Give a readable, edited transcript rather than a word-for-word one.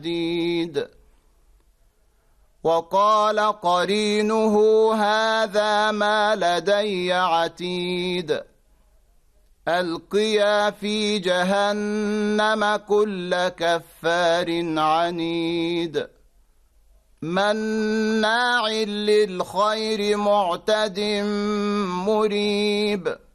حديد وقال قرينه هذا ما لدي عتيد ألقيا في جهنم كل كفار عنيد مناع للخير معتد مريب